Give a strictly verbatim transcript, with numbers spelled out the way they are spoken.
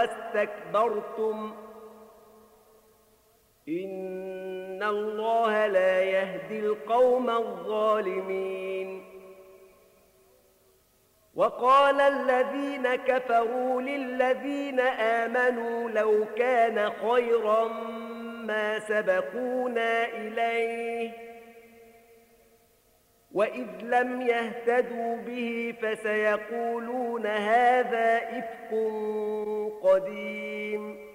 واستكبرتم إن الله لا يهدي القوم الظالمين. وقال الذين كفروا للذين آمنوا لو كان خيرا ما سبقونا إليه وإذ لم يهتدوا به فسيقولون هذا إفك قديم.